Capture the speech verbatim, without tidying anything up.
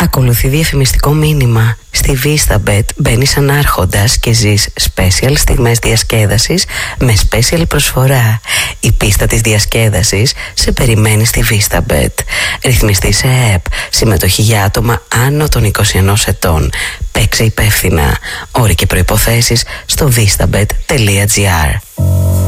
Ακολουθεί διαφημιστικό μήνυμα. Στη VistaBet μπαίνεις σαν άρχοντας και ζεις special στιγμές διασκέδασης με special προσφορά. Η πίστα της διασκέδασης σε περιμένει στη VistaBet. Ρυθμιστή σε ΕΕΠ. Συμμετοχή για άτομα άνω των είκοσι ενός ετών. Παίξε υπεύθυνα. Όροι και προϋποθέσεις στο vistabet τελεία gr.